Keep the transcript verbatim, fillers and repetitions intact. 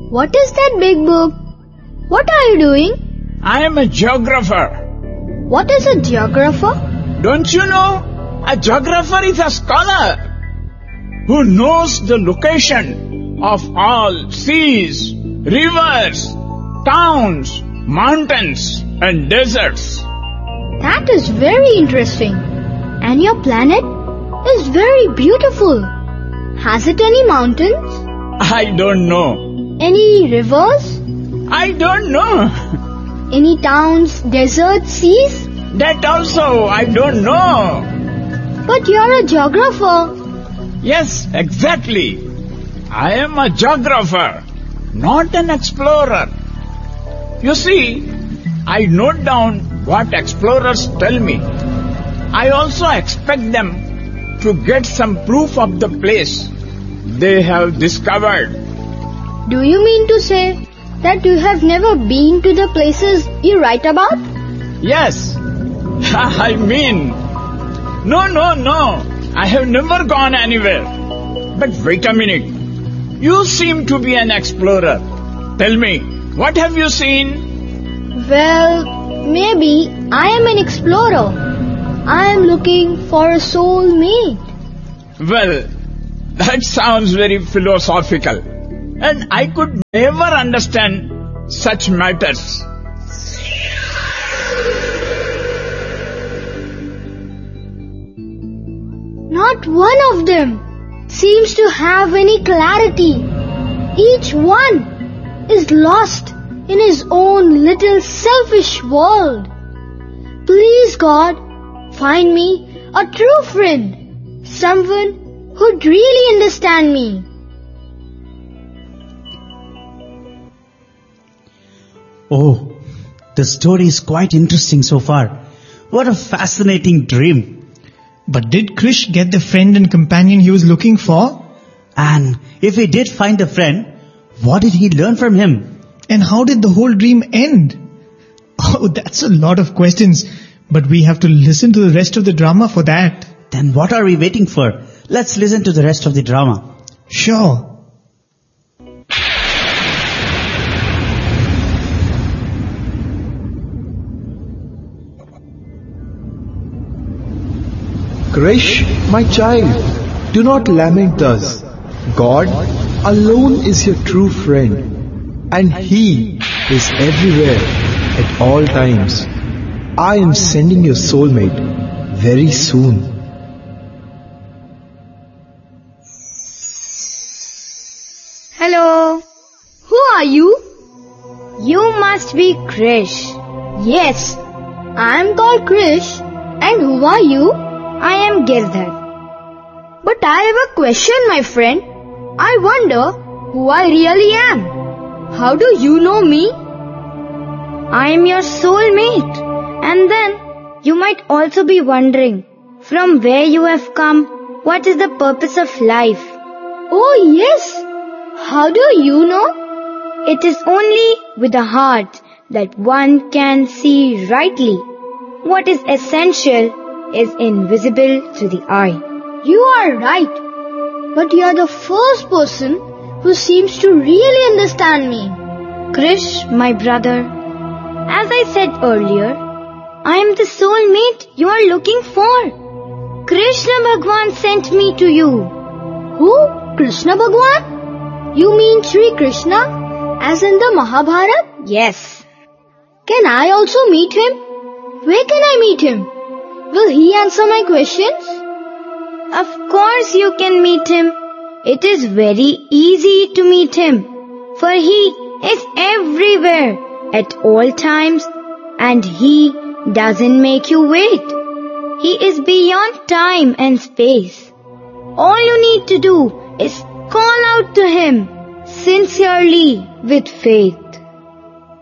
What is that, Big Boop? What are you doing? I am a geographer. What is a geographer? Don't you know? A geographer is a scholar who knows the location of all seas, rivers, towns, mountains and deserts. That is very interesting. And your planet is very beautiful. Has it any mountains? I don't know. Any rivers? I don't know. Any towns, deserts, seas? That also I don't know. But you're a geographer. Yes, exactly. I am a geographer, not an explorer. You see, I note down what explorers tell me. I also expect them to get some proof of the place they have discovered. Do you mean to say that you have never been to the places you write about? Yes. I mean, no, no, no. I have never gone anywhere. But wait a minute. You seem to be an explorer. Tell me, what have you seen? Well, maybe I am an explorer. I am looking for a soulmate. Well, that sounds very philosophical. And I could never understand such matters. Not one of them seems to have any clarity. Each one is lost in his own little selfish world. Please, God, find me a true friend, someone who'd really understand me. Oh, the story is quite interesting so far. What a fascinating dream. But did Krish get the friend and companion he was looking for? And if he did find a friend, what did he learn from him? And how did the whole dream end? Oh, that's a lot of questions. But we have to listen to the rest of the drama for that. Then what are we waiting for? Let's listen to the rest of the drama. Sure. Krish, my child, do not lament thus. God alone is your true friend, and He is everywhere at all times. I am sending your soulmate very soon. Hello. Who are you? You must be Krish. Yes, I am called Krish. And who are you? I am Girdhar. But I have a question, my friend. I wonder who I really am. How do you know me? I am your soulmate. And then you might also be wondering from where you have come, what is the purpose of life? Oh yes. How do you know? It is only with the heart that one can see rightly. What is essential is invisible to the eye. You are right. But you are the first person who seems to really understand me. Krish, my brother, as I said earlier, I am the soulmate you are looking for. Krishna Bhagwan sent me to you. Who? Krishna Bhagwan? You mean Sri Krishna, as in the Mahabharata? Yes. Can I also meet him? Where can I meet him? Will he answer my questions? Of course you can meet him. It is very easy to meet him, for he is everywhere at all times, and he doesn't make you wait. He is beyond time and space. All you need to do is call out to him sincerely with faith.